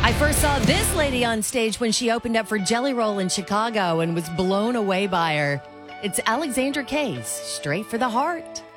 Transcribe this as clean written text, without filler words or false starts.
I first saw this lady on stage when she opened up for Jelly Roll in Chicago and was blown away by her. It's Alexandra Case, Straight for the Heart.